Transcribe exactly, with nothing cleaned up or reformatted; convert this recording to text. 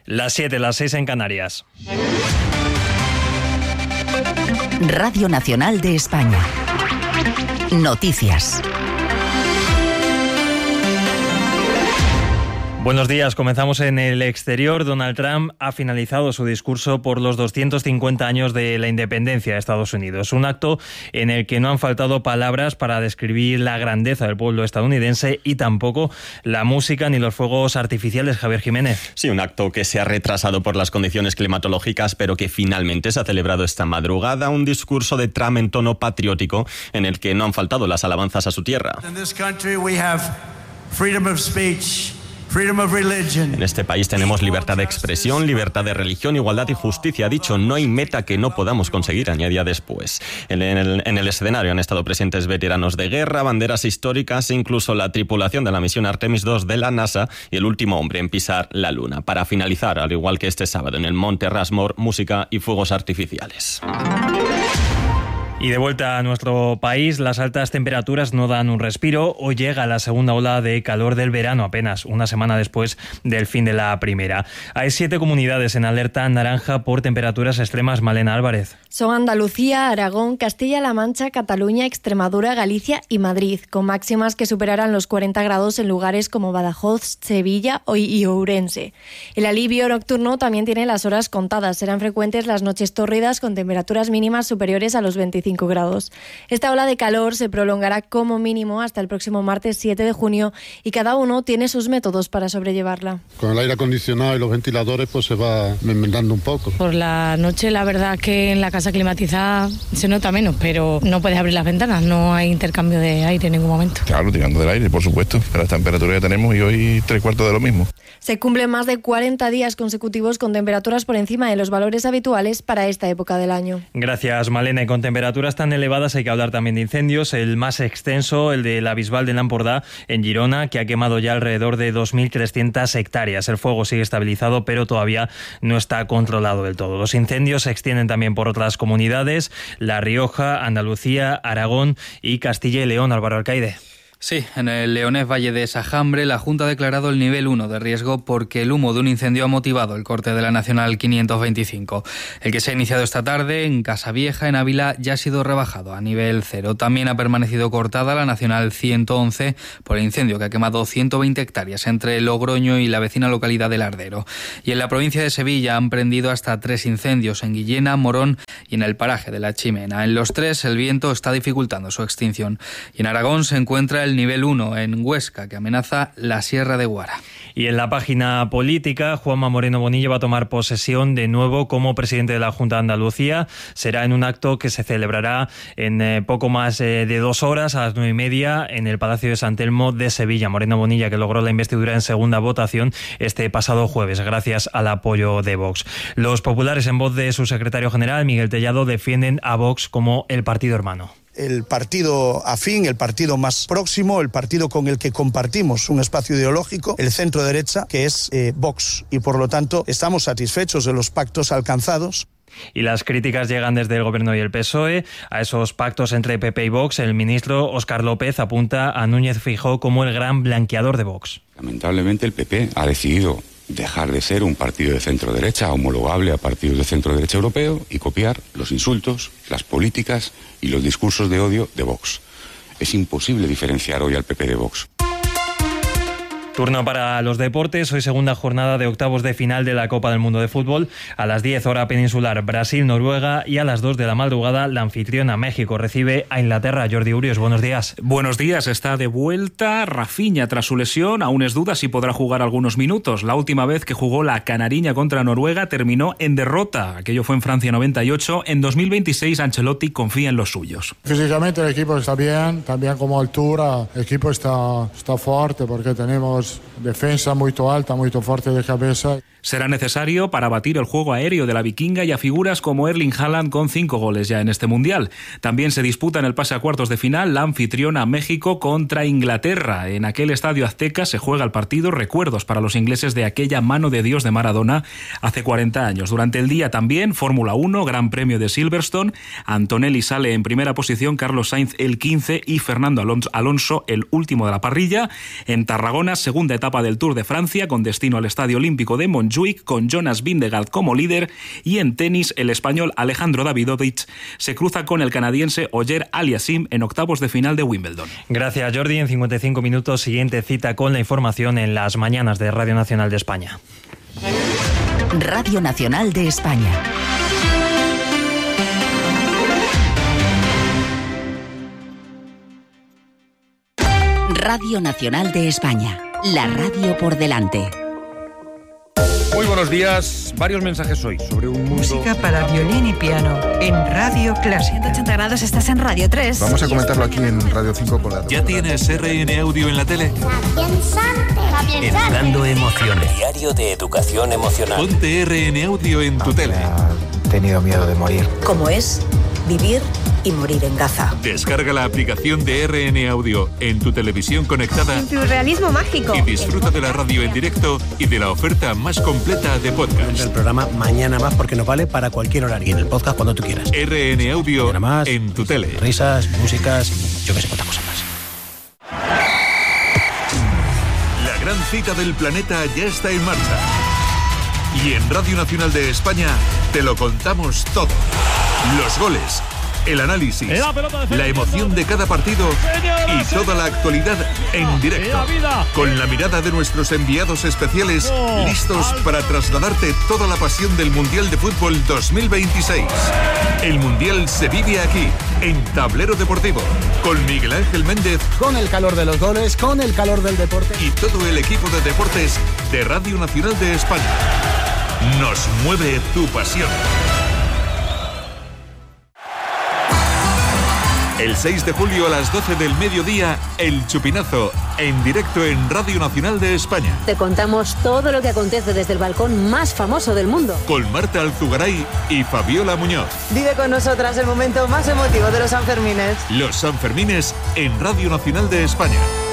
Las siete, las seis en Canarias. Radio Nacional de España. Noticias. Buenos días, comenzamos en el exterior. Donald Trump ha finalizado su discurso por los doscientos cincuenta años de la independencia de Estados Unidos. Un acto en el que no han faltado palabras para describir la grandeza del pueblo estadounidense y tampoco la música ni los fuegos artificiales. Javier Jiménez. Sí, un acto que se ha retrasado por las condiciones climatológicas, pero que finalmente se ha celebrado esta madrugada. Un discurso de Trump en tono patriótico en el que no han faltado las alabanzas a su tierra. In this country we have freedom of speech. En este país tenemos libertad de expresión, libertad de religión, igualdad y justicia. Ha dicho, no hay meta que no podamos conseguir, añadía después. En el, en el escenario han estado presentes veteranos de guerra, banderas históricas e incluso la tripulación de la misión Artemis dos de la NASA y el último hombre en pisar la Luna. Para finalizar, al igual que este sábado en el Monte Rushmore, música y fuegos artificiales. Y de vuelta a nuestro país, las altas temperaturas no dan un respiro. Hoy llega la segunda ola de calor del verano, apenas una semana después del fin de la primera. Hay siete comunidades en alerta naranja por temperaturas extremas. Malena Álvarez. Son Andalucía, Aragón, Castilla-La Mancha, Cataluña, Extremadura, Galicia y Madrid, con máximas que superarán los cuarenta grados en lugares como Badajoz, Sevilla y Ourense. El alivio nocturno también tiene las horas contadas. Serán frecuentes las noches tórridas con temperaturas mínimas superiores a los veinticinco grados. Esta ola de calor se prolongará como mínimo hasta el próximo martes siete de junio y cada uno tiene sus métodos para sobrellevarla. Con el aire acondicionado y los ventiladores pues se va enmendando un poco. Por la noche la verdad que en la casa climatizada se nota menos, pero no puedes abrir las ventanas, no hay intercambio de aire en ningún momento. Claro, tirando del aire, por supuesto, pero la temperatura que tenemos y hoy tres cuartos de lo mismo. Se cumplen más de cuarenta días consecutivos con temperaturas por encima de los valores habituales para esta época del año. Gracias, Malena. Y con temperaturas tan elevadas hay que hablar también de incendios. El más extenso, el de la Bisbal de l'Empordà, en Girona, que ha quemado ya alrededor de dos mil trescientas hectáreas. El fuego sigue estabilizado, pero todavía no está controlado del todo. Los incendios se extienden también por otras comunidades: La Rioja, Andalucía, Aragón y Castilla y León. Álvaro Alcaide. Sí, en el leonés Valle de Sajambre la Junta ha declarado el nivel uno de riesgo porque el humo de un incendio ha motivado el corte de la Nacional quinientos veinticinco. El que se ha iniciado esta tarde en Casavieja, en Ávila, ya ha sido rebajado a nivel cero. También ha permanecido cortada la Nacional ciento once por el incendio que ha quemado ciento veinte hectáreas entre Logroño y la vecina localidad de Lardero. Y en la provincia de Sevilla han prendido hasta tres incendios en Guillena, Morón y en el paraje de La Chimena. En los tres el viento está dificultando su extinción. Y en Aragón se encuentra el el nivel uno en Huesca, que amenaza la Sierra de Guara. Y en la página política, Juanma Moreno Bonilla va a tomar posesión de nuevo como presidente de la Junta de Andalucía. Será en un acto que se celebrará en eh, poco más eh, de dos horas, a las nueve y media, en el Palacio de San Telmo de Sevilla. Moreno Bonilla, que logró la investidura en segunda votación este pasado jueves, gracias al apoyo de Vox. Los populares, en voz de su secretario general, Miguel Tellado, defienden a Vox como el partido hermano. El partido afín, el partido más próximo, el partido con el que compartimos un espacio ideológico, el centro derecha, que es eh, Vox. Y por lo tanto estamos satisfechos de los pactos alcanzados. Y las críticas llegan desde el Gobierno y el P S O E. A esos pactos entre P P y Vox, el ministro Óscar López apunta a Núñez Feijóo como el gran blanqueador de Vox. Lamentablemente el P P ha decidido dejar de ser un partido de centro-derecha homologable a partidos de centro-derecha europeo y copiar los insultos, las políticas y los discursos de odio de Vox. Es imposible diferenciar hoy al P P de Vox. Turno para los deportes. Hoy segunda jornada de octavos de final de la Copa del Mundo de Fútbol. A las diez hora peninsular, Brasil-Noruega, y a las dos de la madrugada la anfitriona México recibe a Inglaterra. Jordi Urios, buenos días. Buenos días, está de vuelta Rafinha tras su lesión. Aún es duda si podrá jugar algunos minutos. La última vez que jugó la canariña contra Noruega terminó en derrota. Aquello fue en Francia noventa y ocho. En dos mil veintiséis Ancelotti confía en los suyos. Físicamente el equipo está bien, también como altura. El equipo está, está fuerte porque tenemos defensa muy alta, muy fuerte de cabeza. Será necesario para batir el juego aéreo de la Vikinga y a figuras como Erling Haaland con cinco goles ya en este Mundial. También se disputa en el pase a cuartos de final la anfitriona México contra Inglaterra. En aquel estadio azteca se juega el partido. Recuerdos para los ingleses de aquella mano de Dios de Maradona hace cuarenta años. Durante el día también Fórmula uno, Gran Premio de Silverstone. Antonelli sale en primera posición, Carlos Sainz el quince y Fernando Alonso el último de la parrilla. En Tarragona, segunda segunda etapa del Tour de Francia con destino al Estadio Olímpico de Montjuic con Jonas Vingegaard como líder, y en tenis el español Alejandro Davidovich se cruza con el canadiense Ogier Aliassime en octavos de final de Wimbledon. Gracias, Jordi. En cincuenta y cinco minutos, siguiente cita con la información en las mañanas de Radio Nacional de España. Radio Nacional de España. Radio Nacional de España, la radio por delante. Muy buenos días. Varios mensajes hoy sobre un mundo... Música para violín y piano en Radio Clásica. ciento ochenta grados, estás en Radio tres. Vamos a comentarlo aquí en Radio cinco con la... ¿Ya tienes R N Audio en la tele? Educando emociones. Diario de educación emocional. Ponte R N Audio en tu tele. He tenido miedo de morir. ¿Cómo es vivir y morir en Gaza? Descarga la aplicación de R N Audio en tu televisión conectada. Tu realismo mágico. Y disfruta de la radio en directo y de la oferta más completa de podcast. El programa Mañana Más, porque nos vale para cualquier horario. Y en el podcast cuando tú quieras. R N Audio más, en tu tele. Risas, músicas y yo que sé cuántas cosas más. La gran cita del planeta ya está en marcha. Y en Radio Nacional de España te lo contamos todo. Los goles, el análisis, la emoción de cada partido y toda la actualidad en directo. Con la mirada de nuestros enviados especiales, listos para trasladarte toda la pasión del Mundial de Fútbol dos mil veintiséis. El Mundial se vive aquí, en Tablero Deportivo, con Miguel Ángel Méndez. Con el calor de los goles, con el calor del deporte. Y todo el equipo de deportes de Radio Nacional de España. Nos mueve tu pasión. El seis de julio a las doce del mediodía, El Chupinazo, en directo en Radio Nacional de España. Te contamos todo lo que acontece desde el balcón más famoso del mundo. Con Marta Alzugaray y Fabiola Muñoz. Vive con nosotras el momento más emotivo de los Sanfermines. Los Sanfermines en Radio Nacional de España.